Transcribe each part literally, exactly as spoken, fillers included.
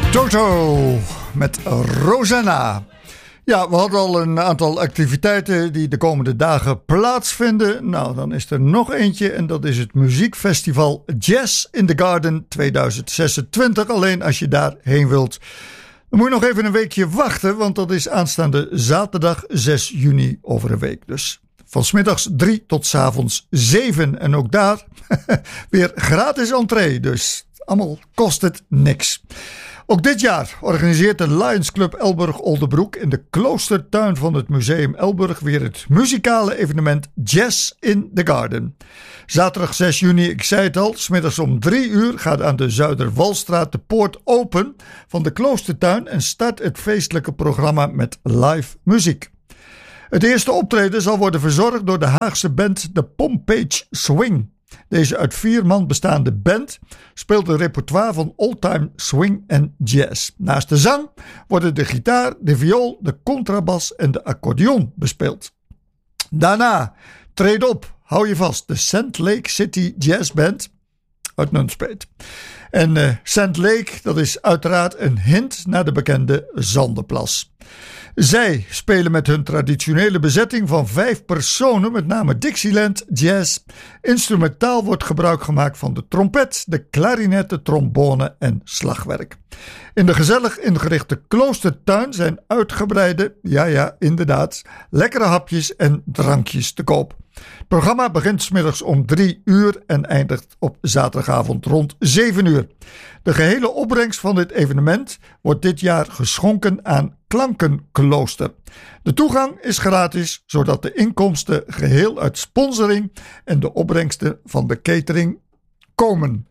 Toto met Rosanna. Ja, we hadden al een aantal activiteiten die de komende dagen plaatsvinden. Nou, dan is er nog eentje en dat is het muziekfestival Jazz in the Garden tweeduizend zesentwintig. Alleen als je daarheen wilt, dan moet je nog even een weekje wachten, want dat is aanstaande zaterdag zes juni over een week. Dus van 's middags drie tot 's avonds zeven. En ook daar weer gratis entree, dus allemaal kost het niks. Ook dit jaar organiseert de Lions Club Elburg-Oldenbroek in de kloostertuin van het Museum Elburg weer het muzikale evenement Jazz in the Garden. Zaterdag zes juni, ik zei het al, 's middags om drie uur gaat aan de Zuiderwalstraat de poort open van de kloostertuin en start het feestelijke programma met live muziek. Het eerste optreden zal worden verzorgd door de Haagse band de Pompage Swing. Deze uit vier man bestaande band speelt een repertoire van oldtime swing en jazz. Naast de zang worden de gitaar, de viool, de contrabas en de accordeon bespeeld. Daarna treedt op, hou je vast, de Sand Lake City Jazz Band uit Nunspeet. En uh, Sand Lake, dat is uiteraard een hint naar de bekende Zandenplas. Zij spelen met hun traditionele bezetting van vijf personen, met name Dixieland Jazz. Instrumentaal wordt gebruik gemaakt van de trompet, de klarinet, de trombone en slagwerk. In de gezellig ingerichte kloostertuin zijn uitgebreide, ja ja inderdaad, lekkere hapjes en drankjes te koop. Het programma begint 's middags om drie uur en eindigt op zaterdagavond rond zeven uur. De gehele opbrengst van dit evenement wordt dit jaar geschonken aan Klankenklooster. De toegang is gratis, zodat de inkomsten geheel uit sponsoring en de opbrengsten van de catering komen.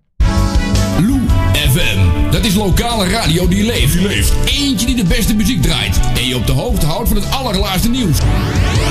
Lou F M, dat is lokale radio die leeft. die leeft. Eentje die de beste muziek draait en je op de hoogte houdt van het allerlaatste nieuws.